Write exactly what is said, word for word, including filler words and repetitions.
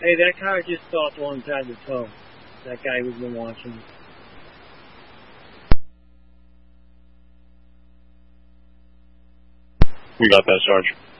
Hey, that car just stopped alongside the tow. That guy we've been watching. We got that, Sarge.